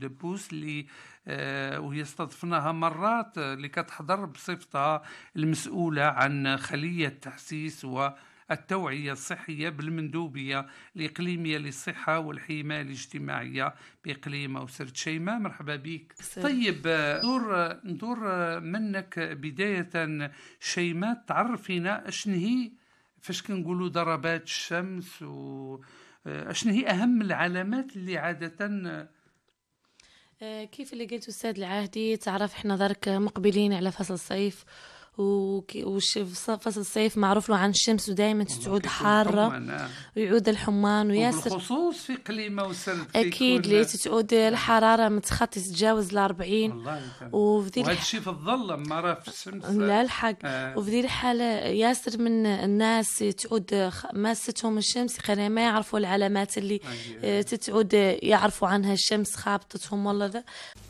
دبوس اللي وهي استضفناها مرات، اللي كتحضر بصفتها المسؤولة عن خلية تحسيس والتوعية الصحية بالمندوبية الإقليمية للصحة والحماية الاجتماعية بإقليم أوسرد. شيماء، مرحبا بك. طيب، ندور منك بداية شيماء، تعرفينا اشن هي، فاش كنقولوا ضربات الشمس، اشن هي أهم العلامات اللي عادة كيف اللي قلت أستاذ العاهدي، تعرف احنا درك مقبلين على فصل الصيف، فصل الصيف معروف له عن الشمس، ودائما تعود حارة ويعود الحمان وياسر، وبالخصوص في قليمة وسرد أكيد اللي تعود الحرارة متخطي تتجاوز 40. وهذا الشيء في الظل ما راه في الشمس لا الحق. وفي ذي الحالة ياسر من الناس تعود ماستهم الشمس، خلينا ما يعرفوا العلامات اللي تتعود يعرفوا عنها الشمس خابطتهم والله ذا.